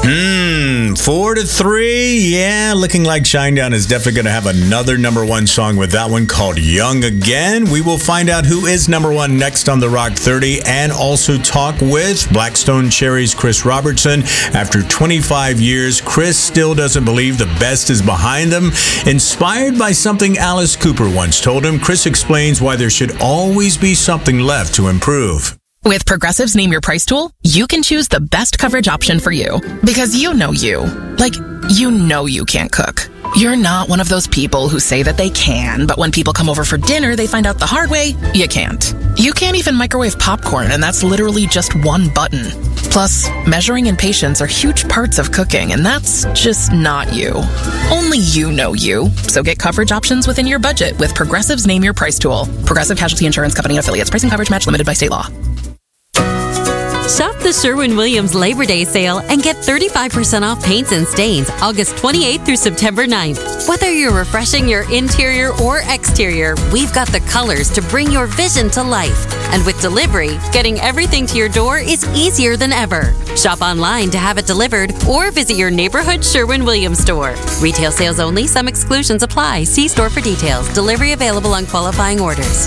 4-3. Yeah, looking like Shinedown is definitely going to have another number one song with that one called Young Again. We will find out who is number one next on the Rock 30 and also talk with Black Stone Cherry's Chris Robertson. After 25 years, Chris still doesn't believe the best is behind them. Inspired by something Alice Cooper once told him, Chris explains why there should always be something left to improve. With Progressive's Name Your Price tool, you can choose the best coverage option for you. Because you know you. Like, you know you can't cook. You're not one of those people who say that they can, but when people come over for dinner, they find out the hard way, you can't. You can't even microwave popcorn, and that's literally just one button. Plus, measuring and patience are huge parts of cooking, and that's just not you. Only you know you. So get coverage options within your budget with Progressive's Name Your Price tool. Progressive Casualty Insurance Company and Affiliates. Pricing coverage match limited by state law. Shop the Sherwin-Williams Labor Day sale and get 35% off paints and stains August 28th through September 9th. Whether you're refreshing your interior or exterior, we've got the colors to bring your vision to life. And with delivery, getting everything to your door is easier than ever. Shop online to have it delivered or visit your neighborhood Sherwin-Williams store. Retail sales only. Some exclusions apply. See store for details. Delivery available on qualifying orders.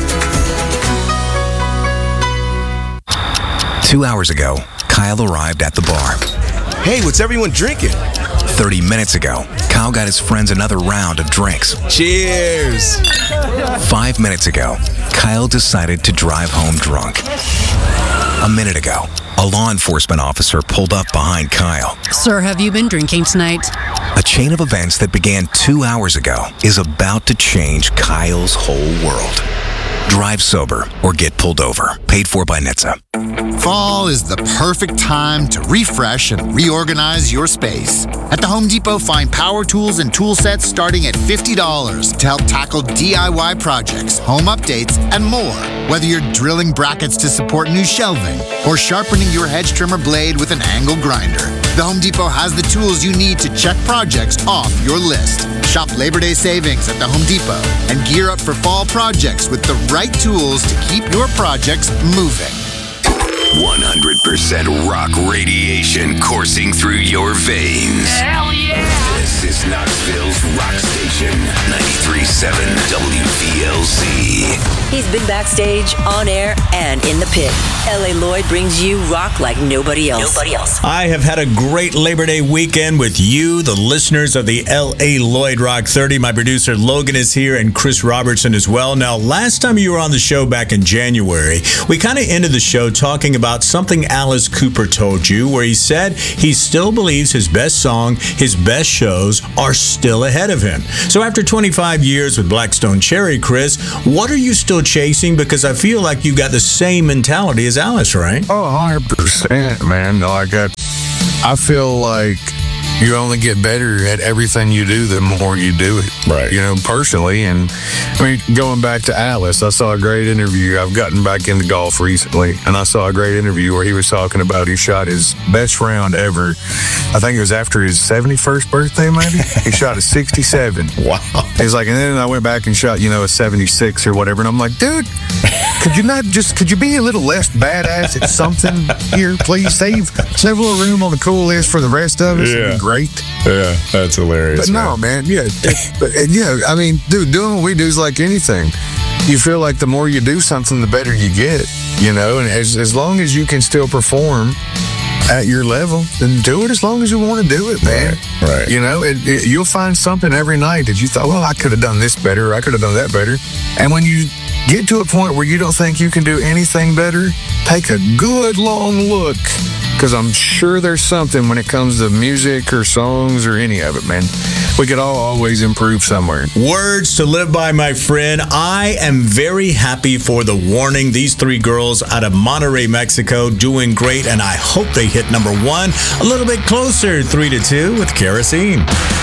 2 hours ago, Kyle arrived at the bar. Hey, what's everyone drinking? 30 minutes ago, Kyle got his friends another round of drinks. Cheers! 5 minutes ago, Kyle decided to drive home drunk. A minute ago, a law enforcement officer pulled up behind Kyle. Sir, have you been drinking tonight? A chain of events that began 2 hours ago is about to change Kyle's whole world. Drive sober or get pulled over. Paid for by NHTSA. Fall is the perfect time to refresh and reorganize your space. At the Home Depot, find power tools and tool sets starting at $50 to help tackle DIY projects, home updates, and more. Whether you're drilling brackets to support new shelving or sharpening your hedge trimmer blade with an angle grinder, the Home Depot has the tools you need to check projects off your list. Shop Labor Day savings at the Home Depot and gear up for fall projects with the right tools to keep your projects moving. 100% rock radiation coursing through your veins. Hell yeah! This is Knoxville's rock station, 93.7 WVLZ. He's been backstage, on air, and in the pit. L.A. Lloyd brings you rock like nobody else. I have had a great Labor Day weekend with you, the listeners of the L.A. Lloyd Rock 30. My producer Logan is here and Chris Robertson as well. Now, last time you were on the show back in January, we kind of ended the show talking about something Alice Cooper told you, where he said he still believes his best song, his best shows are still ahead of him. So after 25 years with Black Stone Cherry, Chris, what are you still chasing? Because I feel like you got the same mentality as Alice, right? Oh, 100%, man. I feel like you only get better at everything you do the more you do it. Right. You know, personally. And I mean, going back to Alice, I saw a great interview. I've gotten back into golf recently, and I saw a great interview where he was talking about he shot his best round ever. I think it was after his 71st birthday, maybe. He shot a 67. Wow. He's like, and then I went back and shot, a 76 or whatever. And I'm like, dude, could you be a little less badass at something here, please? Save a little room on the cool list for the rest of us. Yeah. Great. Yeah, that's hilarious. But no, man, yeah. I mean, dude, doing what we do is like anything. You feel like the more you do something, the better you get, and as long as you can still perform at your level, then do it as long as you want to do it, man. Right. You'll find something every night that you thought, well, I could have done this better, or I could have done that better. And when you get to a point where you don't think you can do anything better, take a good long look, because I'm sure there's something when it comes to music or songs or any of it, man. We could all always improve somewhere. Words to live by, my friend. I am very happy for The Warning. These three girls out of Monterrey, Mexico, doing great, and I hope they hit number one. A little bit closer, 3-2 with Kerosene.